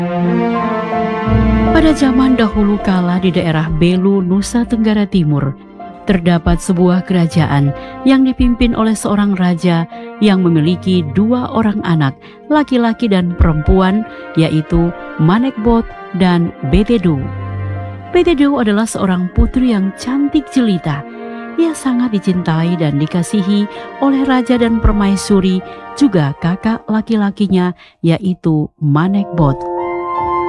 Pada zaman dahulu kala di daerah Belu, Nusa Tenggara Timur, terdapat sebuah kerajaan yang dipimpin oleh seorang raja yang memiliki 2 orang anak, laki-laki dan perempuan, yaitu Manekbot dan Betedu. Betedu adalah seorang putri yang cantik jelita. Ia sangat dicintai dan dikasihi oleh raja dan permaisuri, juga kakak laki-lakinya, yaitu Manekbot.